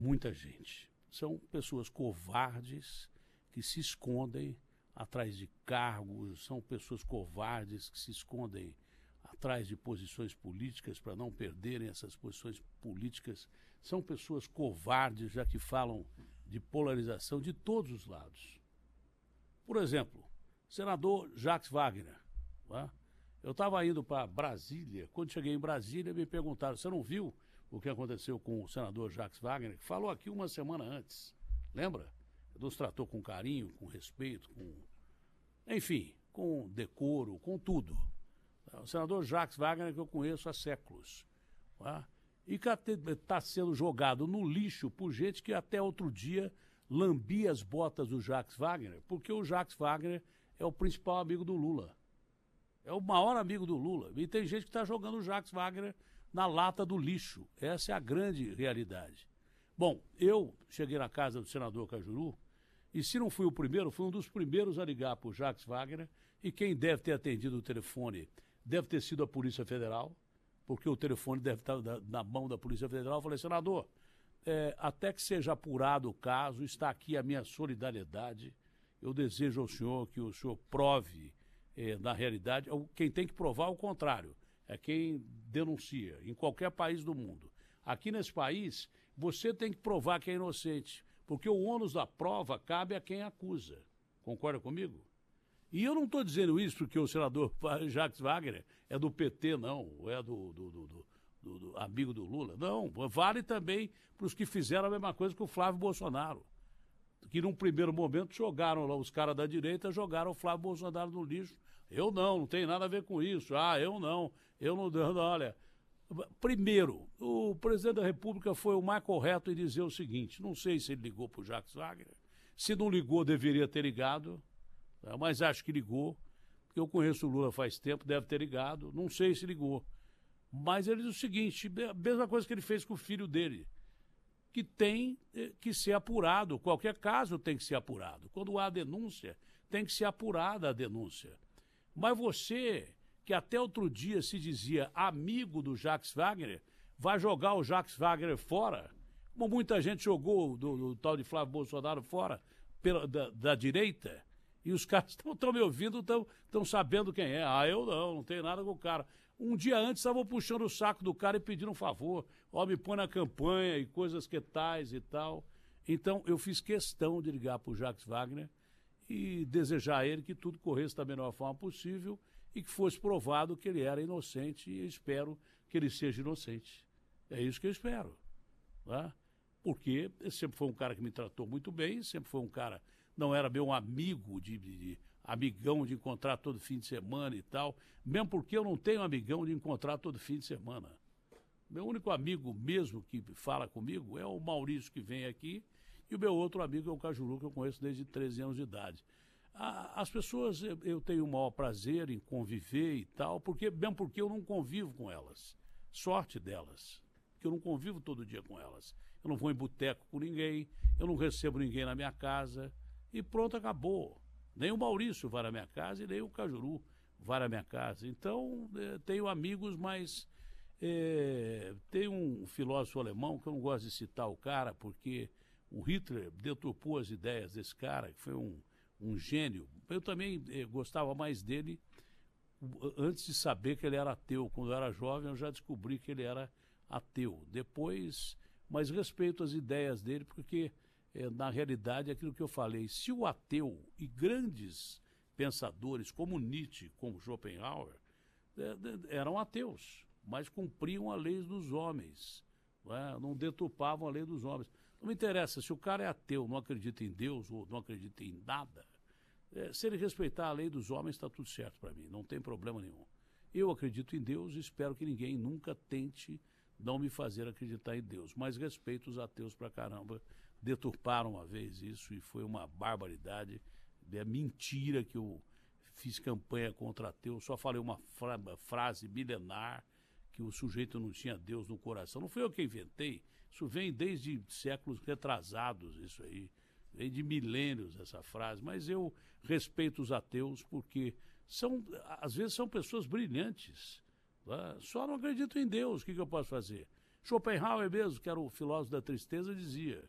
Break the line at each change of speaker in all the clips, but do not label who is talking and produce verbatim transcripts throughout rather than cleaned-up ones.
Muita gente. São pessoas covardes que se escondem atrás de cargos, são pessoas covardes que se escondem atrás de posições políticas para não perderem essas posições políticas. São pessoas covardes, já que falam de polarização de todos os lados. Por exemplo, senador Jacques Wagner. Não é? Eu estava indo para Brasília. Quando cheguei em Brasília, me perguntaram: você não viu o que aconteceu com o senador Jacques Wagner, que falou aqui uma semana antes? Lembra? Nos tratou com carinho, com respeito, com... enfim, com decoro, com tudo. O senador Jacques Wagner, que eu conheço há séculos. É? E que está sendo jogado no lixo por gente que até outro dia lambia as botas do Jacques Wagner, porque o Jacques Wagner é o principal amigo do Lula. É o maior amigo do Lula. E tem gente que está jogando o Jacques Wagner na lata do lixo. Essa é a grande realidade. Bom, eu cheguei na casa do senador Cajuru, e se não fui o primeiro, fui um dos primeiros a ligar para o Jacques Wagner, e quem deve ter atendido o telefone deve ter sido a Polícia Federal, porque o telefone deve estar na mão da Polícia Federal. Eu falei: senador, é, até que seja apurado o caso, está aqui a minha solidariedade. Eu desejo ao senhor que o senhor prove, é, na realidade, quem tem que provar é o contrário, é quem denuncia, em qualquer país do mundo. Aqui nesse país, você tem que provar que é inocente, porque o ônus da prova cabe a quem acusa. Concorda comigo? E eu não estou dizendo isso porque o senador Jacques Wagner é do P T, não, ou é do, do, do, do, do, do amigo do Lula. Não, vale também para os que fizeram a mesma coisa que o Flávio Bolsonaro, que num primeiro momento jogaram lá, os caras da direita jogaram o Flávio Bolsonaro no lixo. Eu não, não tem nada a ver com isso. Ah, eu não, eu não, não olha... Primeiro, o presidente da República foi o mais correto em dizer o seguinte: não sei se ele ligou para o Jacques Wagner, se não ligou deveria ter ligado, mas acho que ligou, porque eu conheço o Lula faz tempo, deve ter ligado, não sei se ligou. Mas ele diz o seguinte, a mesma coisa que ele fez com o filho dele, que tem que ser apurado, qualquer caso tem que ser apurado. Quando há denúncia, tem que ser apurada a denúncia. Mas você, que até outro dia se dizia amigo do Jacques Wagner, vai jogar o Jacques Wagner fora, como muita gente jogou do, do tal de Flávio Bolsonaro fora, pela, da, da direita, e os caras estão me ouvindo, estão sabendo quem é. Ah, eu não, não tenho nada com o cara. Um dia antes estavam puxando o saco do cara e pedindo um favor. Ó, me põe na campanha e coisas que tais e tal. Então, eu fiz questão de ligar para o Jacques Wagner e desejar a ele que tudo corresse da melhor forma possível e que fosse provado que ele era inocente, e eu espero que ele seja inocente. É isso que eu espero. Né? Porque ele sempre foi um cara que me tratou muito bem, sempre foi um cara... não era meu amigo, de, de, de amigão de encontrar todo fim de semana e tal, mesmo porque eu não tenho amigão de encontrar todo fim de semana. Meu único amigo mesmo que fala comigo é o Maurício, que vem aqui, e o meu outro amigo é o Cajuru, que eu conheço desde treze anos de idade. As pessoas, eu tenho o maior prazer em conviver e tal, porque, mesmo porque eu não convivo com elas. Sorte delas, porque eu não convivo todo dia com elas. Eu não vou em boteco com ninguém, eu não recebo ninguém na minha casa, e pronto, acabou. Nem o Maurício vai na minha casa e nem o Cajuru vai na minha casa. Então, eh, tenho amigos, mas eh, tem um filósofo alemão que eu não gosto de citar o cara, porque o Hitler deturpou as ideias desse cara, que foi um, um gênio. Eu também eh, gostava mais dele antes de saber que ele era ateu. Quando eu era jovem, eu já descobri que ele era ateu. Depois, mas respeito as ideias dele, porque... É, na realidade, é aquilo que eu falei, se o ateu e grandes pensadores como Nietzsche, como Schopenhauer, é, é, eram ateus, mas cumpriam a lei dos homens, não, é? Não deturpavam a lei dos homens. Não me interessa, se o cara é ateu, não acredita em Deus ou não acredita em nada, é, se ele respeitar a lei dos homens, está tudo certo para mim, não tem problema nenhum. Eu acredito em Deus e espero que ninguém nunca tente não me fazer acreditar em Deus, mas respeito os ateus pra caramba. Deturparam uma vez isso e foi uma barbaridade. É mentira que eu fiz campanha contra ateu, só falei uma fra frase milenar, que o sujeito não tinha Deus no coração. Não fui eu que inventei, isso vem desde séculos retrasados, isso aí, vem de milênios essa frase, mas eu respeito os ateus porque são, às vezes são pessoas brilhantes, né? Só não acredito em Deus, o que, que eu posso fazer? Schopenhauer mesmo, que era o filósofo da tristeza, dizia,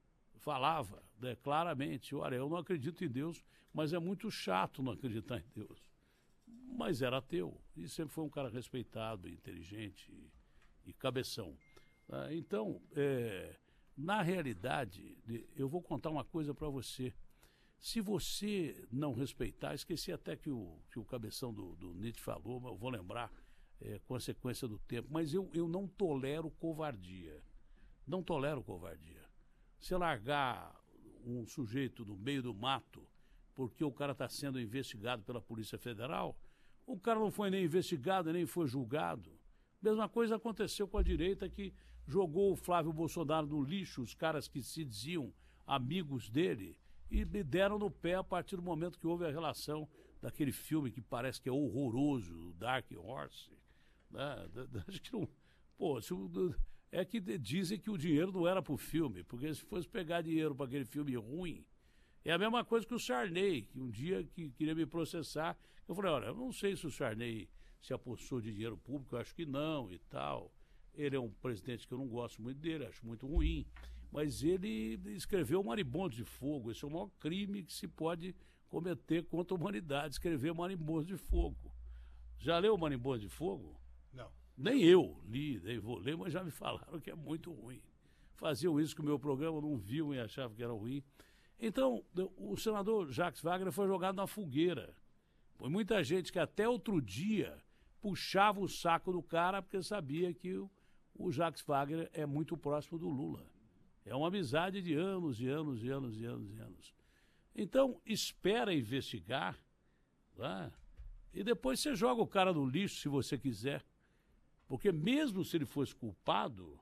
falava né, claramente, olha, eu não acredito em Deus, mas é muito chato não acreditar em Deus. Mas era ateu, e sempre foi um cara respeitado, inteligente e, e cabeção. Ah, então, é, na realidade, eu vou contar uma coisa para você. Se você não respeitar, esqueci até que o, que o cabeção do, do Nietzsche falou, mas eu vou lembrar, é, consequência do tempo, mas eu, eu não tolero covardia. Não tolero covardia. Se largar um sujeito no meio do mato porque o cara está sendo investigado pela Polícia Federal, o cara não foi nem investigado, nem foi julgado. Mesma coisa aconteceu com a direita que jogou o Flávio Bolsonaro no lixo, os caras que se diziam amigos dele, e me deram no pé a partir do momento que houve a relação daquele filme que parece que é horroroso, o Dark Horse. Né? Acho que não. Pô, se, é que dizem que o dinheiro não era para o filme, porque se fosse pegar dinheiro para aquele filme ruim, é a mesma coisa que o Sarney, que um dia que queria me processar, eu falei, olha, eu não sei se o Sarney se apossou de dinheiro público, eu acho que não e tal. Ele é um presidente que eu não gosto muito dele, acho muito ruim. Mas ele escreveu Marimbondos de Fogo. Esse é o maior crime que se pode cometer contra a humanidade, escrever Marimbondos de Fogo. Já leu Marimbondos de Fogo?
Não.
Nem eu li, nem vou ler, mas já me falaram que é muito ruim. Faziam isso que o meu programa não viu e achavam que era ruim. Então, o senador Jacques Wagner foi jogado na fogueira. Foi muita gente que até outro dia puxava o saco do cara porque sabia que o, o Jacques Wagner é muito próximo do Lula. É uma amizade de anos e anos e anos e anos e anos. Então, espera investigar, tá? E depois você joga o cara no lixo, se você quiser. Porque mesmo se ele fosse culpado,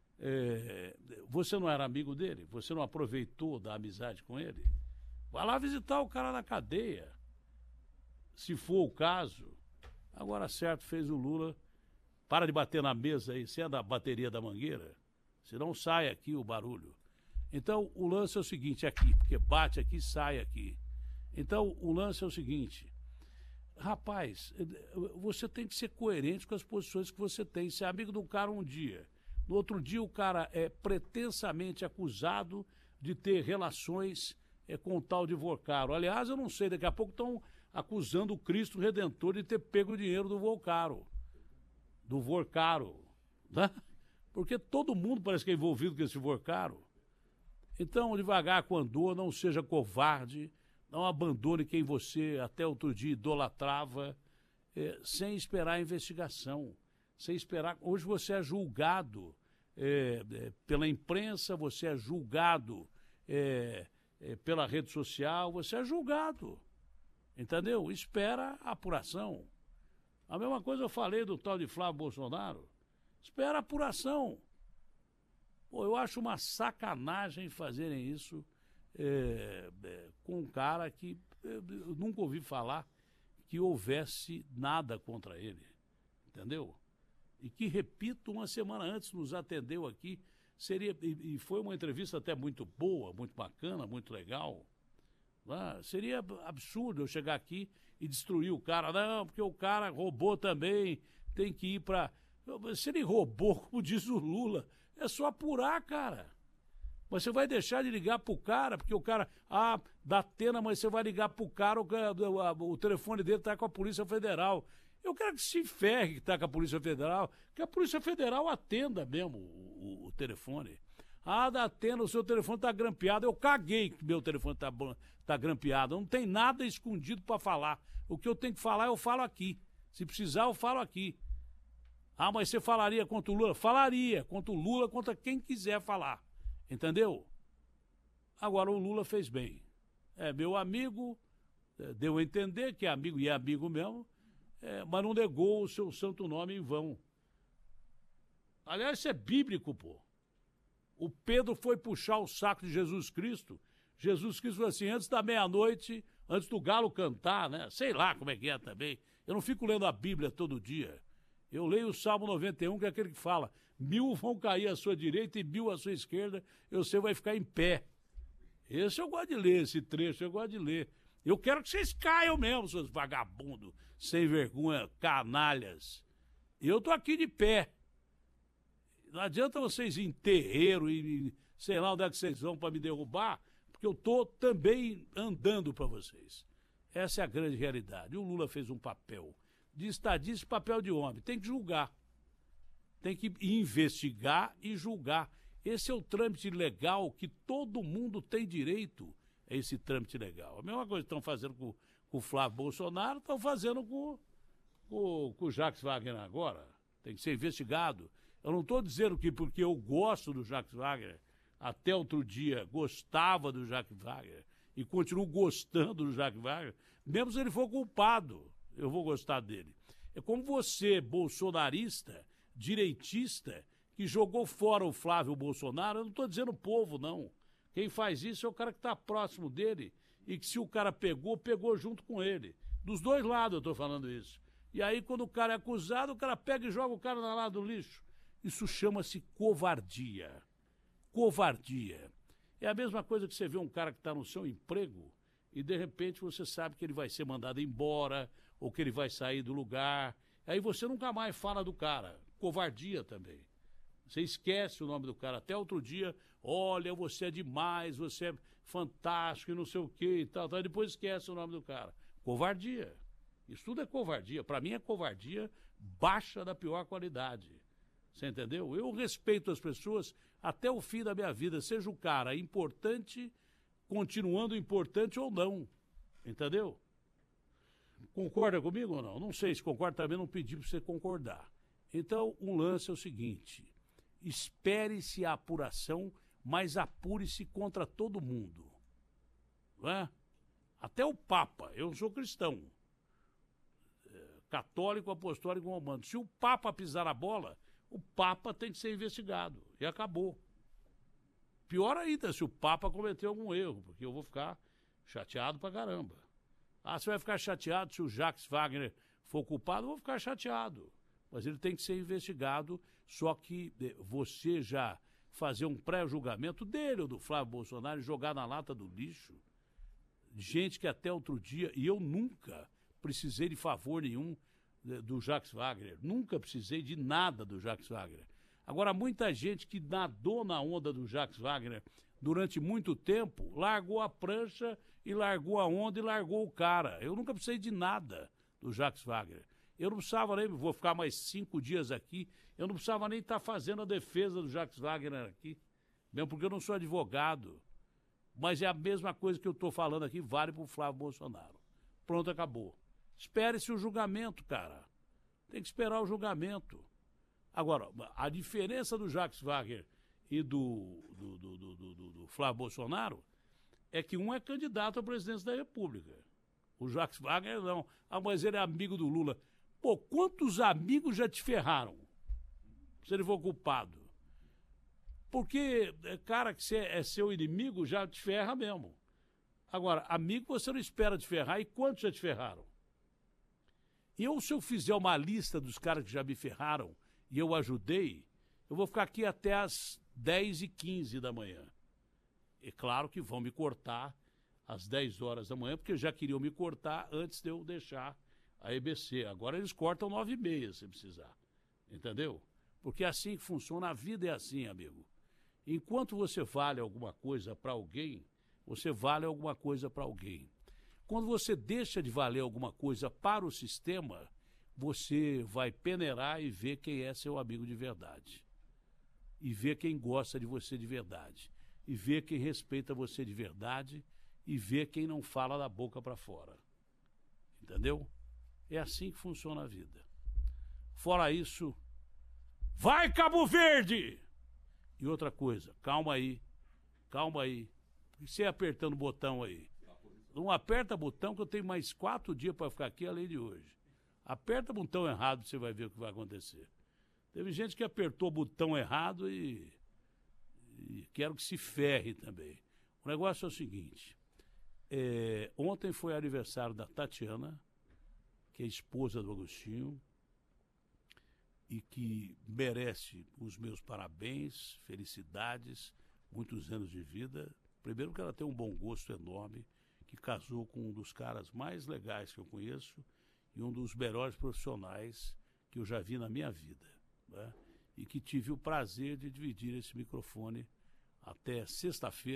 é, você não era amigo dele, você não aproveitou da amizade com ele. Vai lá visitar o cara na cadeia, se for o caso. Agora, certo, fez o Lula. Para de bater na mesa aí, você é da bateria da Mangueira? Senão sai aqui o barulho. Então, o lance é o seguinte, aqui, porque bate aqui, sai aqui. Então, o lance é o seguinte, rapaz, você tem que ser coerente com as posições que você tem. Ser amigo do cara um dia, no outro dia o cara é pretensamente acusado de ter relações é, com o tal de Vorcaro. Aliás, eu não sei, daqui a pouco estão acusando o Cristo Redentor de ter pego o dinheiro do Vorcaro. Do Vorcaro, né? Porque todo mundo parece que é envolvido com esse Vorcaro. Então, devagar com andor, não seja covarde, não abandone quem você até outro dia idolatrava, é, sem esperar a investigação, sem esperar. Hoje você é julgado é, é, pela imprensa, você é julgado é, é, pela rede social, você é julgado, entendeu? Espera a apuração. A mesma coisa eu falei do tal de Flávio Bolsonaro. Espera a apuração. Pô, eu acho uma sacanagem fazerem isso é, é, com um cara que eu nunca ouvi falar que houvesse nada contra ele. Entendeu? E que, repito, uma semana antes nos atendeu aqui. Seria, e, e foi uma entrevista até muito boa, muito bacana, muito legal. Ah, seria absurdo eu chegar aqui e destruir o cara. Não, porque o cara roubou também, tem que ir para... Se ele roubou, como diz o Lula, é só apurar, cara. Mas você vai deixar de ligar pro cara, porque o cara, ah, dá Atena, mas você vai ligar pro cara, o, o, o telefone dele tá com a Polícia Federal. Eu quero que se ferre que tá com a Polícia Federal, que a Polícia Federal atenda mesmo o, o, o telefone. Ah, da Atena, o seu telefone tá grampeado. Eu caguei que meu telefone tá, tá grampeado. Não tem nada escondido para falar. O que eu tenho que falar, eu falo aqui. Se precisar, eu falo aqui. Ah, mas você falaria contra o Lula? Falaria contra o Lula, contra quem quiser falar. Entendeu? Agora, o Lula fez bem. É meu amigo, é, deu a entender que é amigo e é amigo mesmo, é, mas não negou o seu santo nome em vão. Aliás, isso é bíblico, pô. O Pedro foi puxar o saco de Jesus Cristo. Jesus Cristo falou assim, antes da meia-noite, antes do galo cantar, né? Sei lá como é que é também. Eu não fico lendo a Bíblia todo dia. Eu leio o Salmo noventa e um, que é aquele que fala, mil vão cair à sua direita e mil à sua esquerda, e você vai ficar em pé. Esse eu gosto de ler, esse trecho eu gosto de ler. Eu quero que vocês caiam mesmo, seus vagabundos, sem vergonha, canalhas. Eu tô aqui de pé. Não adianta vocês ir em terreiro e sei lá onde é que vocês vão para me derrubar, porque eu tô também andando para vocês. Essa é a grande realidade. O Lula fez um papel de estadista, papel de homem. Tem que julgar. Tem que investigar e julgar. Esse é o trâmite legal que todo mundo tem direito a esse trâmite legal. A mesma coisa que estão fazendo com, com o Flávio Bolsonaro, estão fazendo com, com, com o Jacques Wagner agora. Tem que ser investigado. Eu não estou dizendo que porque eu gosto do Jacques Wagner, até outro dia gostava do Jacques Wagner e continuo gostando do Jacques Wagner, mesmo se ele for culpado, eu vou gostar dele. É como você, bolsonarista, direitista, que jogou fora o Flávio Bolsonaro. Eu não estou dizendo o povo, não. Quem faz isso é o cara que está próximo dele e que se o cara pegou, pegou junto com ele. Dos dois lados eu estou falando isso. E aí quando o cara é acusado, o cara pega e joga o cara na lado do lixo. Isso chama-se covardia. Covardia. É a mesma coisa que você vê um cara que está no seu emprego e de repente você sabe que ele vai ser mandado embora ou que ele vai sair do lugar. Aí você nunca mais fala do cara. Covardia também. Você esquece o nome do cara. Até outro dia, olha, você é demais, você é fantástico e não sei o que e tal, tal. E depois esquece o nome do cara. Covardia. Isso tudo é covardia. Para mim é covardia baixa da pior qualidade. Você entendeu? Eu respeito as pessoas até o fim da minha vida, seja o cara importante, continuando importante ou não. Entendeu? Concorda comigo ou não? Não sei se concorda, também não pedi para você concordar. Então, o lance é o seguinte: espere-se a apuração, mas apure-se contra todo mundo. Não é? Até o Papa. Eu sou cristão. É, católico, apostólico, romano. Se o Papa pisar a bola, o Papa tem que ser investigado. E acabou. Pior ainda se o Papa cometeu algum erro, porque eu vou ficar chateado pra caramba. Ah, você vai ficar chateado se o Jacques Wagner for culpado? Eu vou ficar chateado. Mas ele tem que ser investigado, só que você já fazer um pré-julgamento dele ou do Flávio Bolsonaro e jogar na lata do lixo, gente que até outro dia, e eu nunca precisei de favor nenhum do Jacques Wagner, nunca precisei de nada do Jacques Wagner. Agora, muita gente que nadou na onda do Jacques Wagner durante muito tempo, largou a prancha e largou a onda e largou o cara. Eu nunca precisei de nada do Jacques Wagner. Eu não precisava nem, vou ficar mais cinco dias aqui, eu não precisava nem estar fazendo a defesa do Jacques Wagner aqui, mesmo porque eu não sou advogado. Mas é a mesma coisa que eu estou falando aqui, vale para o Flávio Bolsonaro. Pronto, acabou. Espere-se o julgamento, cara. Tem que esperar o julgamento. Agora, a diferença do Jacques Wagner e do, do, do, do, do, do Flávio Bolsonaro é que um é candidato à presidência da República. O Jacques Wagner não. Ah, mas ele é amigo do Lula. Pô, quantos amigos já te ferraram? Se ele for culpado. Porque, cara, que você é seu inimigo já te ferra mesmo. Agora, amigo você não espera te ferrar. E quantos já te ferraram? Eu, se eu fizer uma lista dos caras que já me ferraram e eu ajudei, eu vou ficar aqui até as dez e quinze da manhã. É claro que vão me cortar às dez horas da manhã, porque já queriam me cortar antes de eu deixar a E B C. Agora eles cortam nove e meia, se precisar. Entendeu? Porque é assim que funciona. A vida é assim, amigo. Enquanto você vale alguma coisa para alguém, você vale alguma coisa para alguém. Quando você deixa de valer alguma coisa para o sistema, você vai peneirar e ver quem é seu amigo de verdade. E ver quem gosta de você de verdade. E ver quem respeita você de verdade. E ver quem não fala da boca para fora. Entendeu? É assim que funciona a vida. Fora isso, vai Cabo Verde! E outra coisa, calma aí, calma aí. Por que você apertando o botão aí? Não aperta botão que eu tenho mais quatro dias para ficar aqui além de hoje. Aperta o botão errado, você vai ver o que vai acontecer. Teve gente que apertou o botão errado e, e quero que se ferre também. O negócio é o seguinte, é, ontem foi aniversário da Tatiana, que é esposa do Agostinho, e que merece os meus parabéns, felicidades, muitos anos de vida. Primeiro que ela tem um bom gosto enorme, que casou com um dos caras mais legais que eu conheço e um dos melhores profissionais que eu já vi na minha vida, né? e que tive o prazer de dividir esse microfone até sexta-feira.